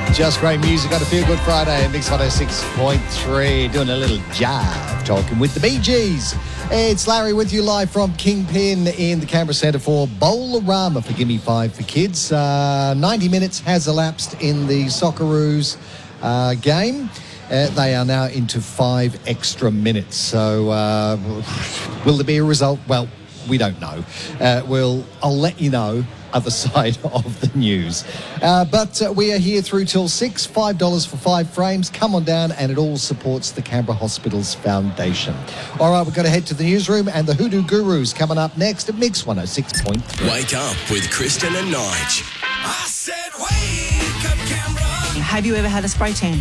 Just great music on a Feel Good Friday. Mix 106.3. Doing a little jive, talking with the Bee Gees. It's Larry with you live from Kingpin in the Canberra Centre for Bowlerama for Gimme 5 for Kids. 90 minutes has elapsed in the Socceroos game. They are now into 5 extra minutes. So will there be a result? Well, we don't know. I'll let you know other side of the news. But we are here through till 6, $5 for 5 frames. Come on down, and it all supports the Canberra Hospitals Foundation. All right, we've got to head to the newsroom, and the Hoodoo Gurus coming up next at Mix 106.3. Wake up with Kristen and Nige. I said wake up, Canberra. Have you ever had a spray tan?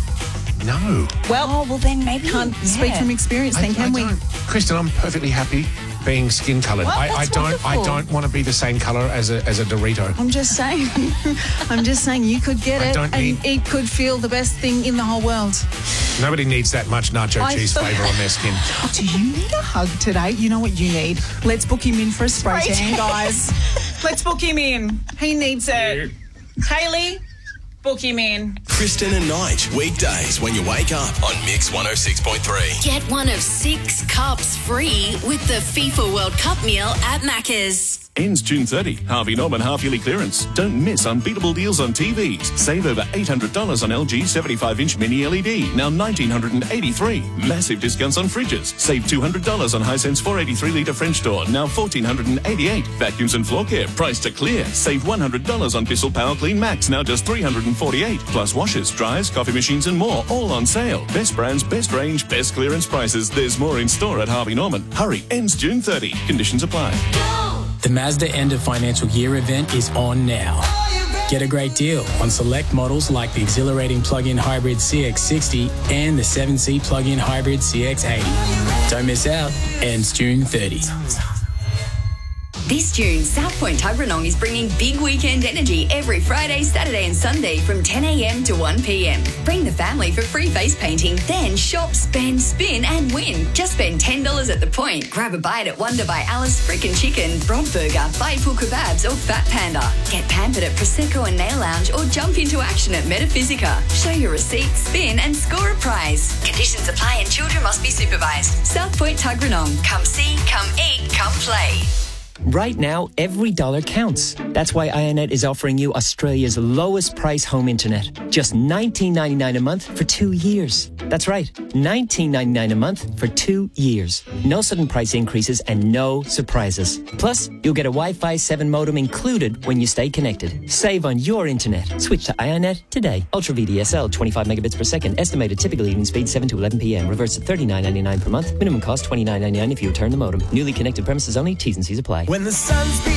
No. Well, then maybe can't speak from experience then, can we? Kristen, I'm perfectly happy being skin coloured. Well, I that's don't want to be the same colour as a Dorito. I'm just saying. I'm just saying you could get it and it could feel the best thing in the whole world. Nobody needs that much nacho cheese flavour on their skin. Do you need a hug today? You know what you need? Let's book him in for a spray tan, guys. Let's book him in. He needs it. Hayley, book him in. Kristen and Nige, weekdays when you wake up on Mix 106.3. Get one of 6 cups free with the FIFA World Cup meal at Macca's. Ends June 30. Harvey Norman half-yearly clearance. Don't miss unbeatable deals on TVs. Save over $800 on LG 75-inch mini LED, now $1,983. Massive discounts on fridges. Save $200 on Hisense 483-litre French door, now $1,488. Vacuums and floor care, priced to clear. Save $100 on Bissell Power Clean Max, now just $348. Plus washers, dryers, coffee machines and more, all on sale. Best brands, best range, best clearance prices. There's more in store at Harvey Norman. Hurry, ends June 30. Conditions apply. The Mazda End of Financial Year event is on now. Get a great deal on select models like the exhilarating plug-in hybrid CX-60 and the 7-seat plug-in hybrid CX-80. Don't miss out. Ends June 30. This June, South Point Tuggeranong is bringing big weekend energy every Friday, Saturday and Sunday from 10 a.m. to 1 p.m. Bring the family for free face painting, then shop, spend, spin and win. Just spend $10 at the point. Grab a bite at Wonder by Alice, Frickin' Chicken, Broad Burger, Bayful Kebabs or Fat Panda. Get pampered at Prosecco and Nail Lounge or jump into action at Metaphysica. Show your receipt, spin and score a prize. Conditions apply and children must be supervised. South Point Tuggeranong. Come see, come eat, come play. Right now, every dollar counts. That's why IONET is offering you Australia's lowest price home internet. Just $19.99 a month for 2 years. That's right, $19.99 a month for 2 years. No sudden price increases and no surprises. Plus, you'll get a Wi-Fi 7 modem included when you stay connected. Save on your internet. Switch to IONET today. Ultra VDSL, 25 megabits per second. Estimated typical evening speed 7 to 11 p.m. Reverse at $39.99 per month. Minimum cost $29.99 if you return the modem. Newly connected premises only. T's and C's apply. When the sun's